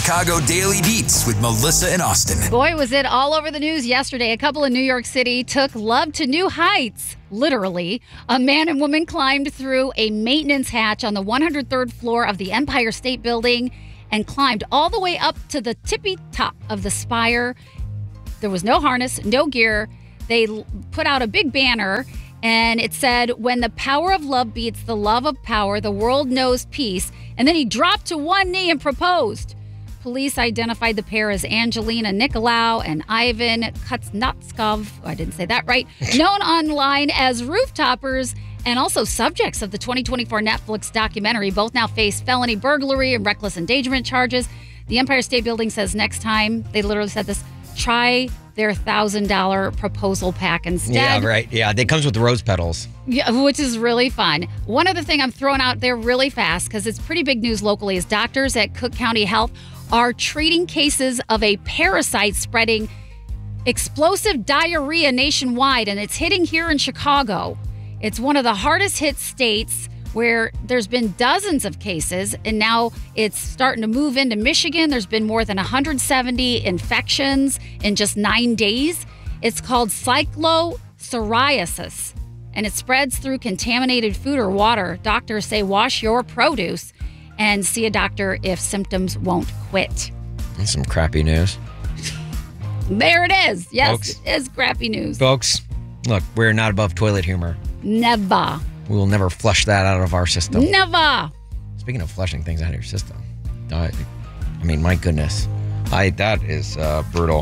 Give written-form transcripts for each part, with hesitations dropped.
Chicago Daily Beats with Melissa and Austin. Boy, was it all over the news yesterday. A couple in New York City took love to new heights. Literally, a man and woman climbed through a maintenance hatch on the 103rd floor of the Empire State Building and climbed all the way up to the tippy top of the spire. There was no harness, no gear. They put out a big banner, and it said, "When the power of love beats the love of power, the world knows peace." And then he dropped to one knee and proposed. Police identified the pair as Angelina Nicolau and Ivan Kuznetskov. I didn't say that right. Known online as Rooftoppers and also subjects of the 2024 Netflix documentary. Both now face felony burglary and reckless endangerment charges. The Empire State Building says next time, they literally said this, try their $1,000 proposal pack instead. Yeah, right. Yeah, it comes with rose petals. Yeah, which is really fun. One other thing I'm throwing out there really fast, because it's pretty big news locally, is doctors at Cook County Health are treating cases of a parasite spreading explosive diarrhea nationwide, and it's hitting here in Chicago. It's one of the hardest hit states where there's been dozens of cases, and now it's starting to move into Michigan. There's been more than 170 infections in just 9 days. It's called cyclopsoriasis, and it spreads through contaminated food or water. Doctors say wash your produce and see a doctor if symptoms won't quit. That's some crappy news. There it is. Yes, Folks. It is crappy news. Folks, look, we're not above toilet humor. Never. We will never flush that out of our system. Never. Speaking of flushing things out of your system, I mean, my goodness. That is brutal.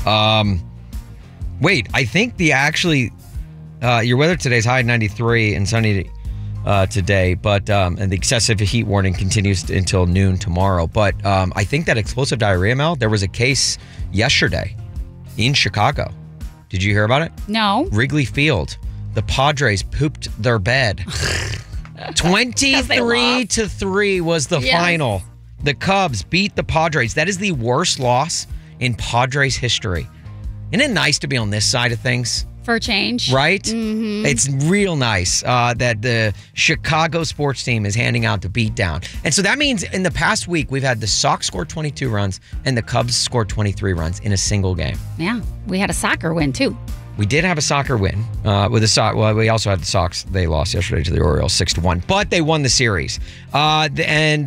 Wait, I think your weather today is high 93 and sunny today, but and the excessive heat warning continues until noon tomorrow. But I think that explosive diarrhea, Mel, there was a case yesterday in Chicago. Did you hear about it? No. Wrigley Field. The Padres pooped their bed. 23-3 was the final. The Cubs beat the Padres. That is the worst loss in Padres history. Isn't it nice to be on this side of things? For change. Right? Mm-hmm. It's real nice that the Chicago sports team is handing out the beatdown. And so that means in the past week, we've had the Sox score 22 runs and the Cubs score 23 runs in a single game. Yeah. We had a soccer win, too. We did have a soccer win with the Sox. Well, we also had the Sox. They lost yesterday to the Orioles 6-1, but they won the series. And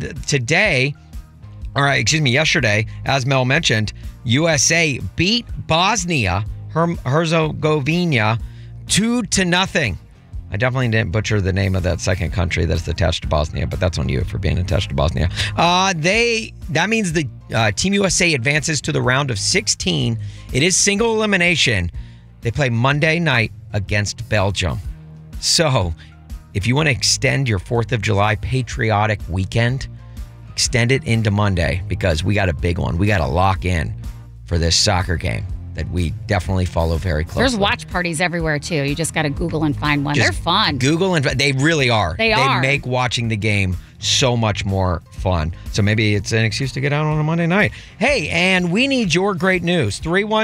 yesterday, as Mel mentioned, USA beat Bosnia Herzegovina 2-0. I definitely didn't butcher the name of that second country that's attached to Bosnia, but that's on you for being attached to Bosnia. That means the Team USA advances to the round of 16. It is single elimination. They play Monday night against Belgium. So, if you want to extend your 4th of July patriotic weekend, extend it into Monday because we got a big one. We got to lock in for this soccer game that we definitely follow very closely. There's watch parties everywhere, too. You just got to Google and find one. They're fun. Google and they really are. They are. They make watching the game so much more fun. So maybe it's an excuse to get out on a Monday night. Hey, and we need your great news.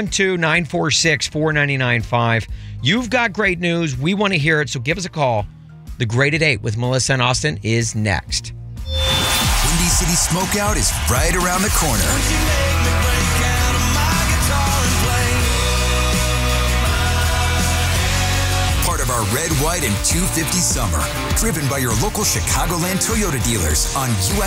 312-946-4995. You've got great news. We want to hear it, so give us a call. The Great at 8 with Melissa and Austin is next. Windy City Smokeout is right around the corner. Part of our Red, White, and 250 summer. Driven by your local Chicagoland Toyota dealers on US